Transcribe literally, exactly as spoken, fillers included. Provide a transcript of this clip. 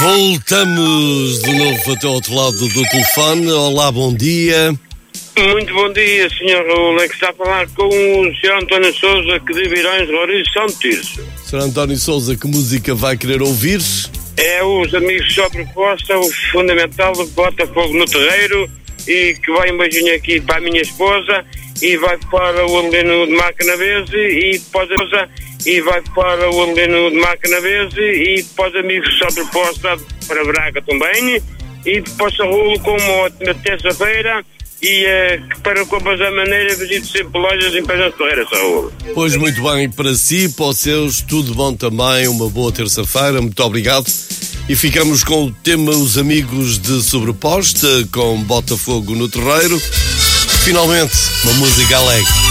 Voltamos de novo até ao outro lado do telefone. Olá, bom dia. Muito bom dia, senhor Raul. É que está a falar com o senhor António Sousa, que de Virões, Roriz, São Tirso. senhor António Sousa, que música vai querer ouvir? É os Amigos Só Proposta, o fundamental do Botafogo no Terreiro, e que vai um beijinho aqui para a minha esposa, e vai para o Adelino de Macanavese, e para a e vai para o Adelino de Macanavese, e para os Amigos Só Proposta para Braga também, e para o Raul com uma ótima terça-feira. E uh, para compras da maneira, visito sempre lojas em Pedras Ferreiras, Raul. Pois muito bem, para si, para os seus, tudo bom também, uma boa terça-feira, muito obrigado. E ficamos com o tema Os Amigos de Sobreposta, com Botafogo no Terreiro. Finalmente, uma música alegre.